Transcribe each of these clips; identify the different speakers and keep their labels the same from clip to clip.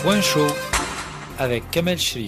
Speaker 1: Point chaud avec Kamel Cherif.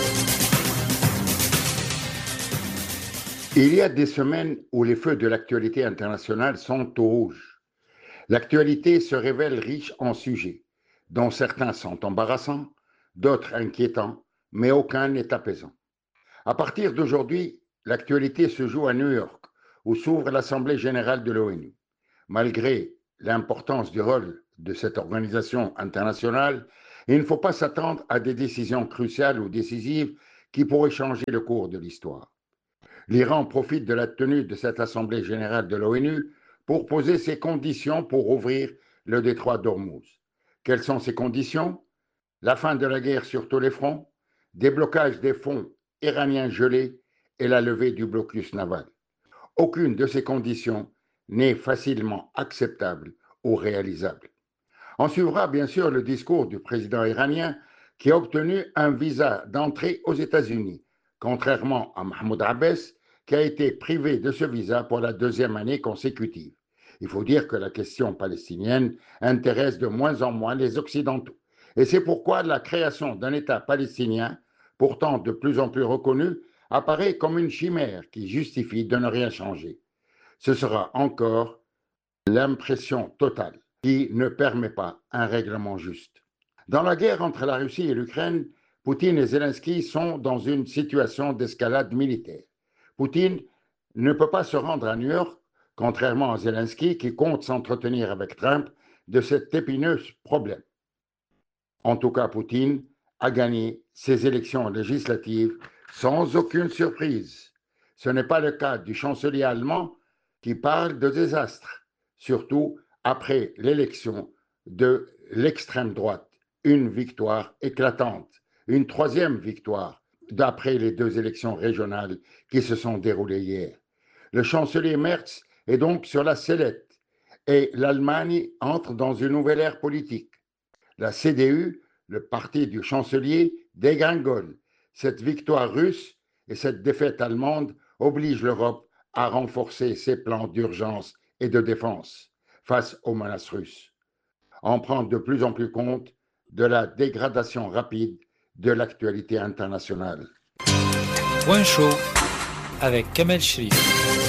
Speaker 2: Il y a des semaines où les feux de l'actualité internationale sont au rouge. L'actualité se révèle riche en sujets, dont certains sont embarrassants, d'autres inquiétants, mais aucun n'est apaisant. À partir d'aujourd'hui, l'actualité se joue à New York, où s'ouvre l'Assemblée générale de l'ONU. Malgré l'importance du rôle de cette organisation internationale, il ne faut pas s'attendre à des décisions cruciales ou décisives qui pourraient changer le cours de l'histoire. L'Iran profite de la tenue de cette Assemblée générale de l'ONU pour poser ses conditions pour ouvrir le détroit d'Ormuz. Quelles sont ces conditions? La fin de la guerre sur tous les fronts, déblocage des fonds iraniens gelés et la levée du blocus naval. Aucune de ces conditions n'est facilement acceptable ou réalisable. On suivra bien sûr le discours du président iranien qui a obtenu un visa d'entrée aux États-Unis, contrairement à Mahmoud Abbas qui a été privé de ce visa pour la deuxième année consécutive. Il faut dire que la question palestinienne intéresse de moins en moins les Occidentaux. Et c'est pourquoi la création d'un État palestinien, pourtant de plus en plus reconnu, apparaît comme une chimère qui justifie de ne rien changer. Ce sera encore l'impression totale qui ne permet pas un règlement juste. Dans la guerre entre la Russie et l'Ukraine, Poutine et Zelensky sont dans une situation d'escalade militaire. Poutine ne peut pas se rendre à New York, contrairement à Zelensky qui compte s'entretenir avec Trump de cet épineux problème. En tout cas, Poutine a gagné ses élections législatives sans aucune surprise. Ce n'est pas le cas du chancelier allemand qui parle de désastre, surtout après l'élection de l'extrême droite. Une victoire éclatante, une troisième victoire d'après les deux élections régionales qui se sont déroulées hier. Le chancelier Merz est donc sur la sellette et l'Allemagne entre dans une nouvelle ère politique. La CDU, le parti du chancelier, dégringole. Cette victoire russe et cette défaite allemande obligent l'Europe à renforcer ses plans d'urgence et de défense face aux menaces russes. On prend de plus en plus compte de la dégradation rapide de l'actualité internationale.
Speaker 1: Point chaud avec Kamel Cherif.